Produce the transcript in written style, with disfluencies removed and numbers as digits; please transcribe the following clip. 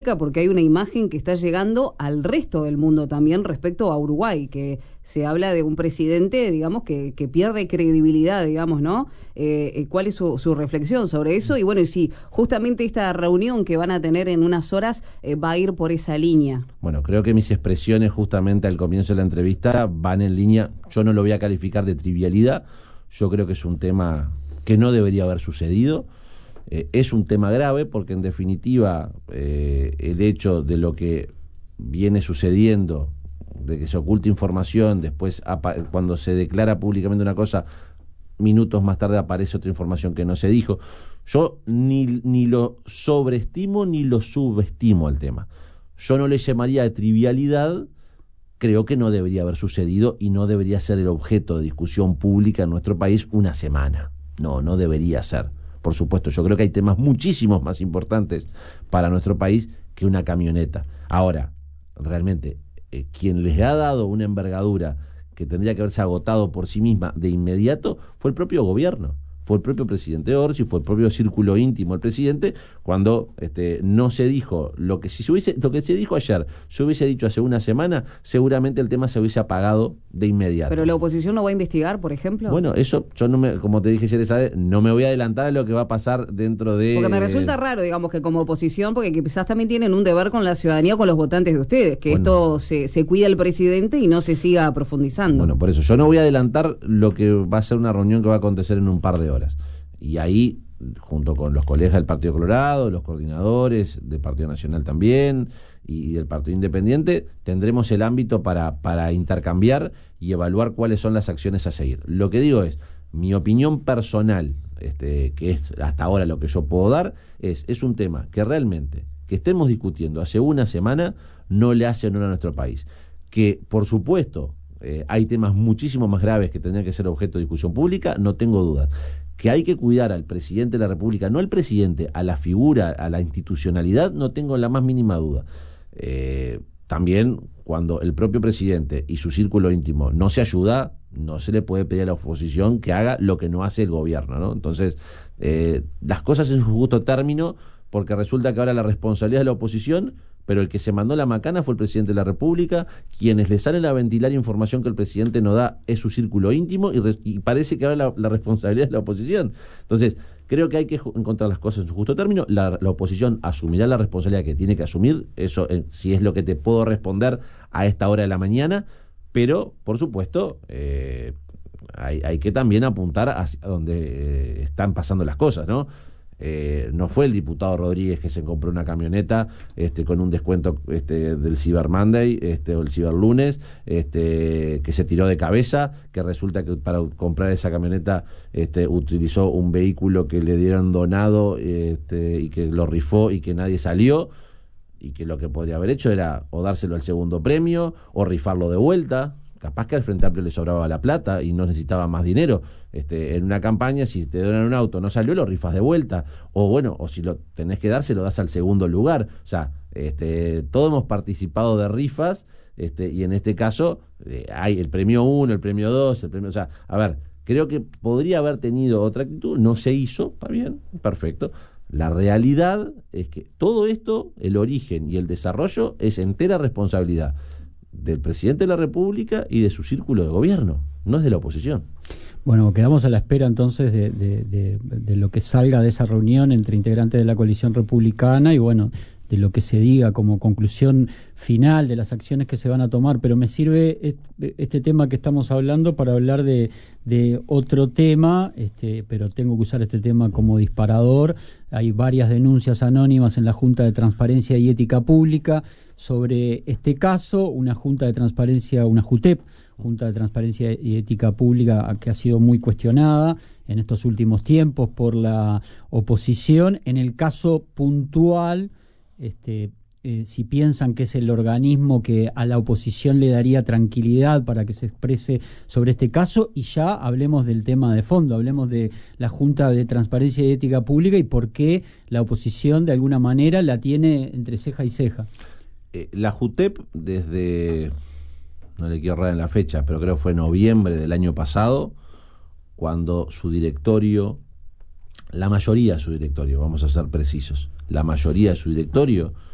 porque hay una imagen que está llegando al resto del mundo también respecto a Uruguay, que se habla de un presidente, digamos, que pierde credibilidad, digamos, ¿no? ¿Cuál es su reflexión sobre eso? Y bueno, y si justamente esta reunión que van a tener en unas horas va a ir por esa línea. Bueno, creo que mis expresiones justamente al comienzo de la entrevista van en línea. Yo no lo voy a calificar de trivialidad. Yo creo que es un tema que no debería haber sucedido. Es un tema grave porque en definitiva el hecho de lo que viene sucediendo, de que se oculte información, después cuando se declara públicamente una cosa, minutos más tarde aparece otra información que no se dijo. Yo ni lo sobreestimo ni lo subestimo al tema. Yo no le llamaría de trivialidad. Creo que no debería haber sucedido y no debería ser el objeto de discusión pública en nuestro país una semana. No debería ser. Por supuesto, yo creo que hay temas muchísimos más importantes para nuestro país que una camioneta. Ahora, realmente, quien les ha dado una envergadura que tendría que haberse agotado por sí misma de inmediato fue el propio gobierno. Fue el propio presidente Orsi, fue el propio círculo íntimo del presidente, cuando no se dijo lo que lo que se dijo ayer, se hubiese dicho hace una semana, seguramente el tema se hubiese apagado de inmediato. ¿Pero la oposición no va a investigar, por ejemplo? Bueno, eso yo como te dije ayer, no me voy a adelantar a lo que va a pasar dentro de... Porque me resulta raro, digamos, que como oposición, porque quizás también tienen un deber con la ciudadanía, con los votantes de ustedes, que esto se cuida el presidente y no se siga profundizando. Bueno, por eso, yo no voy a adelantar lo que va a ser una reunión que va a acontecer en un par de horas. Y ahí, junto con los colegas del Partido Colorado, los coordinadores del Partido Nacional también y del Partido Independiente, tendremos el ámbito para intercambiar y evaluar cuáles son las acciones a seguir. Lo que digo es, mi opinión personal, que es hasta ahora lo que yo puedo dar, es un tema que realmente, que estemos discutiendo hace una semana, no le hace honor a nuestro país. Que, por supuesto, hay temas muchísimo más graves que tendrían que ser objeto de discusión pública, no tengo dudas. Que hay que cuidar al presidente de la República, no al presidente, a la figura, a la institucionalidad, no tengo la más mínima duda. También, cuando el propio presidente y su círculo íntimo no se ayuda, no se le puede pedir a la oposición que haga lo que no hace el gobierno, ¿no? Entonces, las cosas en su justo término, porque resulta que ahora la responsabilidad es de la oposición, pero el que se mandó la macana fue el presidente de la República. Quienes le salen a ventilar información que el presidente no da es su círculo íntimo y parece que ahora la responsabilidad es de la oposición. Entonces, creo que hay que encontrar las cosas en su justo término. La oposición asumirá la responsabilidad que tiene que asumir, eso si es lo que te puedo responder a esta hora de la mañana, pero, por supuesto, hay que también apuntar hacia donde están pasando las cosas, ¿no? No fue el diputado Rodríguez que se compró una camioneta con un descuento del Cyber Monday o el Cyber Lunes, que se tiró de cabeza, que resulta que para comprar esa camioneta utilizó un vehículo que le dieron donado y que lo rifó y que nadie salió, y que lo que podría haber hecho era o dárselo al segundo premio o rifarlo de vuelta. Capaz que al Frente Amplio le sobraba la plata y no necesitaba más dinero. En una campaña, si te donan un auto, no salió, lo rifas de vuelta. O bueno, o si lo tenés que dar, se lo das al segundo lugar. O sea, todos hemos participado de rifas, y en este caso hay el premio 1, el premio 2, el premio... O sea, a ver, creo que podría haber tenido otra actitud, no se hizo, está bien, perfecto. La realidad es que todo esto, el origen y el desarrollo, es entera responsabilidad del presidente de la República y de su círculo de gobierno, no es de la oposición. Bueno, quedamos a la espera entonces de lo que salga de esa reunión entre integrantes de la coalición republicana y bueno, de lo que se diga como conclusión final de las acciones que se van a tomar, pero me sirve este tema que estamos hablando para hablar de otro tema, pero tengo que usar este tema como disparador. Hay varias denuncias anónimas en la Junta de Transparencia y Ética Pública sobre este caso, una Junta de Transparencia, una JUTEP, Junta de Transparencia y Ética Pública, que ha sido muy cuestionada en estos últimos tiempos por la oposición. En el caso puntual, si piensan que es el organismo que a la oposición le daría tranquilidad para que se exprese sobre este caso, y ya hablemos del tema de fondo, hablemos de la Junta de Transparencia y Ética Pública y por qué la oposición de alguna manera la tiene entre ceja y ceja. La JUTEP desde, no le quiero errar en la fecha, pero creo que fue noviembre del año pasado, cuando su directorio, la mayoría de su directorio, vamos a ser precisos, la mayoría de su directorio